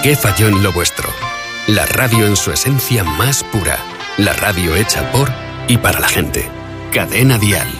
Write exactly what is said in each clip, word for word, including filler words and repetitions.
¿Qué falló en lo vuestro? La radio en su esencia más pura. La radio hecha por y para la gente. Cadena Dial.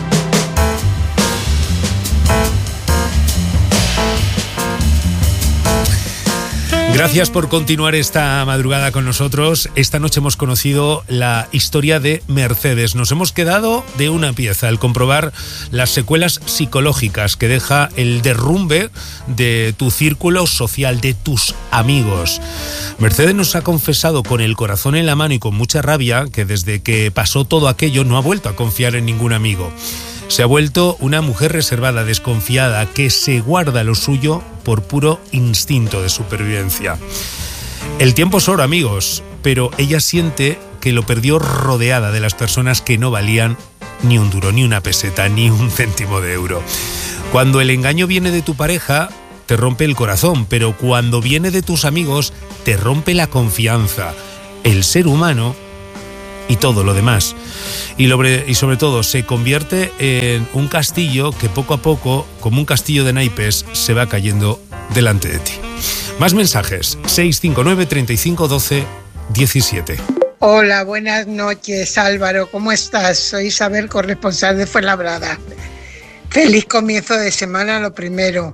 Gracias por continuar esta madrugada con nosotros. Esta noche hemos conocido la historia de Mercedes. Nos hemos quedado de una pieza al comprobar las secuelas psicológicas que deja el derrumbe de tu círculo social, de tus amigos. Mercedes nos ha confesado con el corazón en la mano y con mucha rabia que desde que pasó todo aquello no ha vuelto a confiar en ningún amigo. Se ha vuelto una mujer reservada, desconfiada, que se guarda lo suyo por puro instinto de supervivencia. El tiempo es oro, amigos, pero ella siente que lo perdió rodeada de las personas que no valían ni un duro, ni una peseta, ni un céntimo de euro. Cuando el engaño viene de tu pareja, te rompe el corazón, pero cuando viene de tus amigos, te rompe la confianza, el ser humano y todo lo demás. Y, lo, y sobre todo se convierte en un castillo que poco a poco, como un castillo de naipes, se va cayendo delante de ti. Más mensajes, seis cinco nueve, treinta y cinco, doce, diecisiete. Hola, buenas noches, Álvaro, ¿cómo estás? Soy Isabel, corresponsal de Fuenlabrada. Feliz comienzo de semana, lo primero.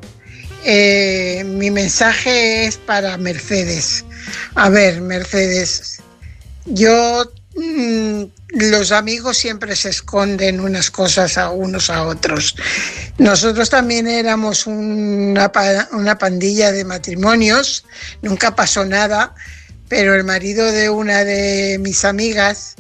Eh, mi mensaje es para Mercedes. A ver, Mercedes, yo... Mm, los amigos siempre se esconden unas cosas a unos a otros. Nosotros también éramos una, una pandilla de matrimonios, nunca pasó nada, pero el marido de una de mis amigas,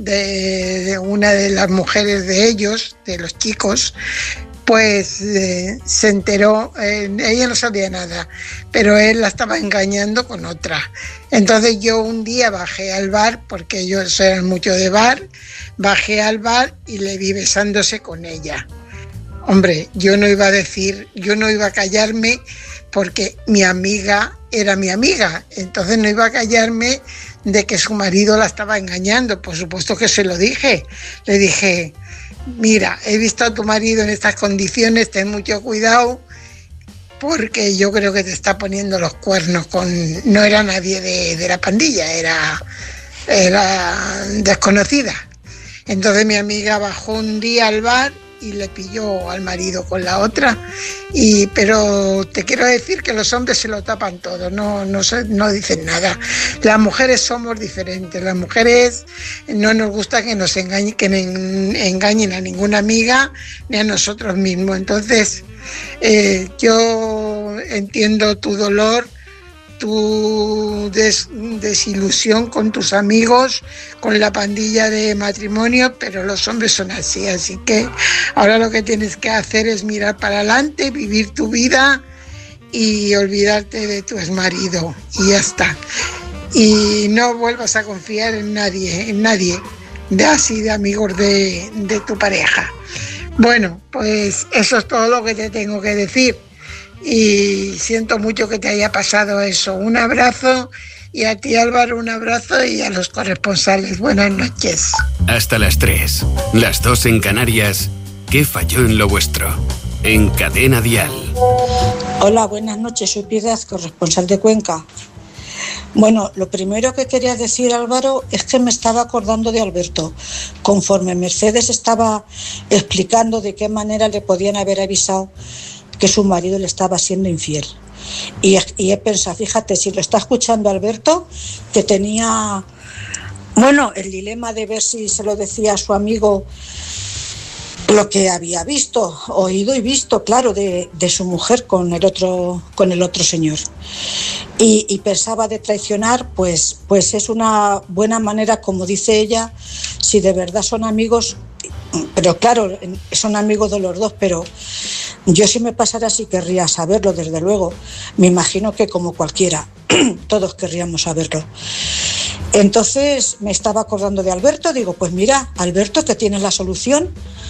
de, de una de las mujeres de ellos, de los chicos, pues eh, se enteró, eh, ella no sabía nada, pero él la estaba engañando con otra. Entonces yo un día bajé al bar, porque ellos eran mucho de bar, bajé al bar y le vi besándose con ella. Hombre, yo no iba a decir, yo no iba a callarme, porque mi amiga era mi amiga, entonces no iba a callarme de que su marido la estaba engañando. Por supuesto que se lo dije, le dije: mira, he visto a tu marido en estas condiciones, ten mucho cuidado, porque yo creo que te está poniendo los cuernos con... No era nadie de, de la pandilla, era, era desconocida. Entonces mi amiga bajó un día al bar y le pilló al marido con la otra, y pero te quiero decir que los hombres se lo tapan todo, no, no, no dicen nada. Las mujeres somos diferentes, las mujeres no nos gusta que nos engañen, que engañen a ninguna amiga ni a nosotros mismos. Entonces eh, yo entiendo tu dolor, tu des, desilusión con tus amigos, con la pandilla de matrimonio, pero los hombres son así, así que ahora lo que tienes que hacer es mirar para adelante, vivir tu vida y olvidarte de tu exmarido, y ya está. Y no vuelvas a confiar en nadie, en nadie, de así de amigos de, de tu pareja. Bueno, pues eso es todo lo que te tengo que decir. Y siento mucho que te haya pasado eso. Un abrazo, y a ti, Álvaro, un abrazo, y a los corresponsales. Buenas noches. Hasta las tres, las dos en Canarias. ¿Qué falló en lo vuestro? En Cadena Dial. Hola, buenas noches. Soy Piedad, corresponsal de Cuenca. Bueno, lo primero que quería decir, Álvaro, es que me estaba acordando de Alberto. Conforme Mercedes estaba explicando de qué manera le podían haber avisado que su marido le estaba siendo infiel. Y, y he pensado, fíjate, si lo está escuchando Alberto, que tenía, bueno, el dilema de ver si se lo decía a su amigo lo que había visto, oído y visto, claro, de, de su mujer con el otro, con el otro señor. Y, y pensaba de traicionar, pues, pues es una buena manera, como dice ella, si de verdad son amigos, pero claro, son amigos de los dos, pero yo si me pasara sí querría saberlo, desde luego. Me imagino que como cualquiera, todos querríamos saberlo. Entonces me estaba acordando de Alberto, digo, pues mira, Alberto, que tienes la solución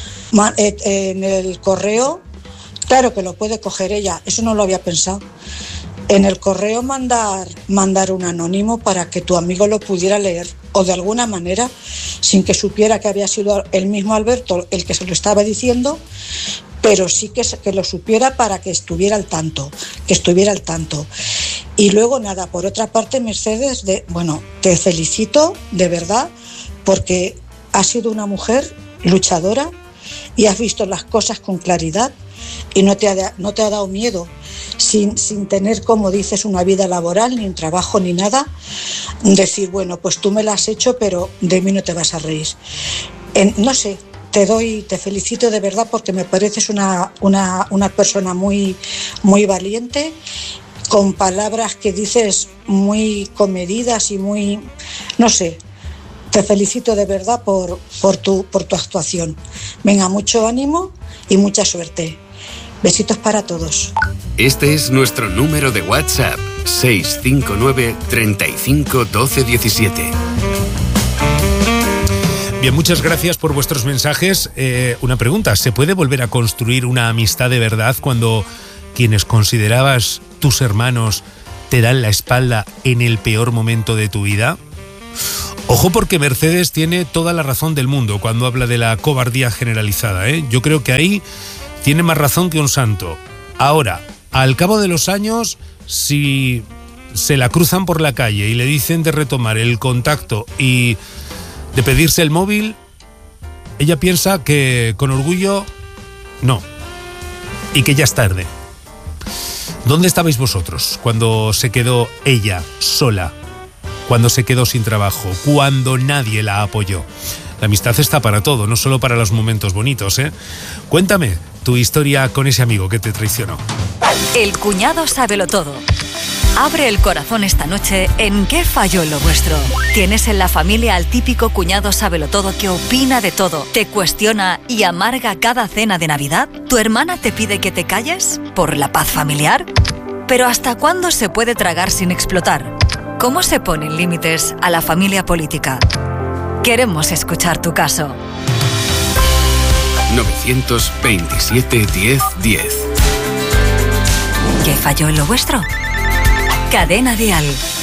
en el correo, claro que lo puede coger ella, eso no lo había pensado. En el correo mandar, mandar un anónimo para que tu amigo lo pudiera leer, o de alguna manera, sin que supiera que había sido el mismo Alberto el que se lo estaba diciendo, pero sí que, que lo supiera para que estuviera al tanto, que estuviera al tanto. Y luego nada, por otra parte, Mercedes, de, bueno, te felicito de verdad porque has sido una mujer luchadora y has visto las cosas con claridad y no te ha, no te ha dado miedo, sin, sin tener, como dices, una vida laboral, ni un trabajo, ni nada, decir, bueno, pues tú me la has hecho, pero de mí no te vas a reír. En, no sé, te doy, te felicito de verdad porque me pareces una, una, una persona muy, muy valiente, con palabras que dices muy comedidas y muy, no sé. Te felicito de verdad por, por, tu, por tu actuación. Venga, mucho ánimo y mucha suerte. Besitos para todos. Este es nuestro número de WhatsApp, seis cinco nueve, treinta y cinco, doce diecisiete. Bien, muchas gracias por vuestros mensajes. Eh, una pregunta, ¿se puede volver a construir una amistad de verdad cuando quienes considerabas tus hermanos te dan la espalda en el peor momento de tu vida? Ojo, porque Mercedes tiene toda la razón del mundo cuando habla de la cobardía generalizada, ¿eh? Yo creo que ahí tiene más razón que un santo. Ahora, al cabo de los años, si se la cruzan por la calle y le dicen de retomar el contacto y de pedirse el móvil, ella piensa que con orgullo no, y que ya es tarde. ¿Dónde estabais vosotros cuando se quedó ella sola? Cuando se quedó sin trabajo, cuando nadie la apoyó. La amistad está para todo, no solo para los momentos bonitos, ¿eh? Cuéntame tu historia con ese amigo que te traicionó. El cuñado sábelo todo. Abre el corazón esta noche en ¿Qué falló en lo vuestro? ¿Tienes en la familia al típico cuñado sábelo todo que opina de todo, te cuestiona y amarga cada cena de Navidad? ¿Tu hermana te pide que te calles por la paz familiar? ¿Pero hasta cuándo se puede tragar sin explotar? ¿Cómo se ponen límites a la familia política? Queremos escuchar tu caso. novecientos veintisiete, diez, diez. ¿Qué falló en lo vuestro? Cadena Dial.